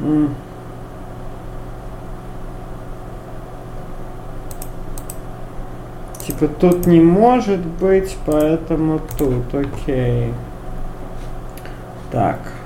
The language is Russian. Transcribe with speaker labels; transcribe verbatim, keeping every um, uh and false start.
Speaker 1: М. Типа тут не может быть, поэтому тут, окей. Так.